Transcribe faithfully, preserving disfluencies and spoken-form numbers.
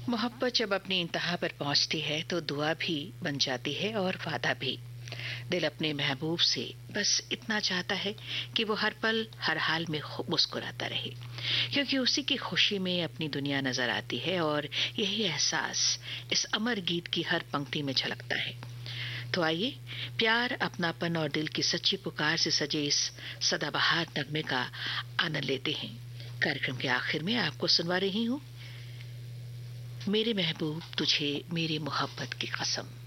मोहब्बत जब अपनी इंतहा पर पहुंचती है तो दुआ भी बन जाती है और वादा भी। दिल अपने महबूब से बस इतना चाहता है कि वो हर पल हर हाल में खु- मुस्कुराता रहे, क्योंकि उसी की खुशी में अपनी दुनिया नजर आती है और यही एहसास इस अमर गीत की हर पंक्ति में झलकता है। तो आइए, प्यार, अपनापन और दिल की सच्ची पुकार से सजे इस सदाबहार नगमे का आनंद लेते हैं। कार्यक्रम के आखिर में आपको सुनवा रही हूँ मेरे महबूब तुझे मेरी मोहब्बत की कसम।